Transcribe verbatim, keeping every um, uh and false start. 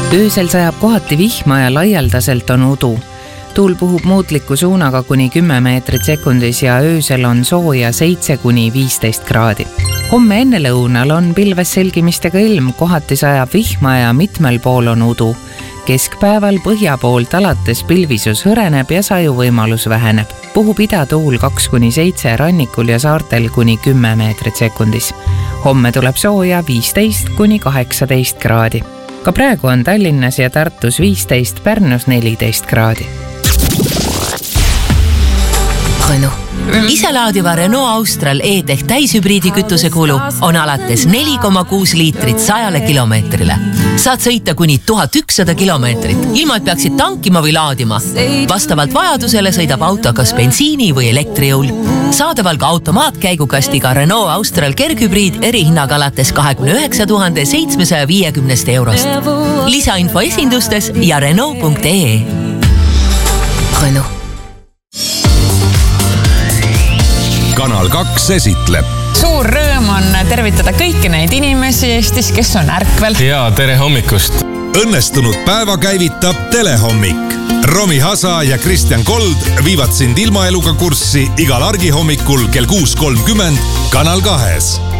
Öösel sajab kohati vihma ja laialdaselt on udu. Tuul puhub muutliku suunaga kuni kümme meetrit sekundis ja öösel on sooja seitse kuni viisteist kraadi. Homme enne lõunal on pilves selgimistega ilm, kohati sajab vihma ja mitmel pool on udu. Keskpäeval põhja poolt alates pilvisus hõreneb ja sajuvõimalus väheneb. Puhub idatuul kaks kuni seitse, rannikul ja saartel kuni kümme meetrit sekundis. Homme tuleb sooja viisteist kuni kaheksateist kraadi. Ka praegu on Tallinnas ja Tartus viisteist, Pärnus neliteist kraadi. Renault. Iselaadiva Renault Austral E-Tech täishübriidi kütuse kulu on alates neli koma kuus liitrit sajale kilomeetrile. Saad sõita kuni tuhat ükssada kilomeetrit, ilma et peaksid tankima või laadima. Vastavalt vajadusele sõidab auto kas bensiini või elektrijõul. Saadaval ka automaatkäigukastiga Renault Austral kerghübriid erihinnaga alates kahekümne üheksa tuhande seitsmesaja viiekümnest eurost. Lisainfo esindustes ja Renault punkt ee. Renault. Kanal kaks esitleb. Suur rõõm on tervitada kõiki neid inimesi Eestis, kes on ärkvel. Ja tere hommikust. Õnnestunud päeva käivitab Telehommik. Romi Hasa ja Kristjan Kold viivad sind ilmaeluga kurssi igal argihommikul kell kuus kolmkümmend Kanal kahes.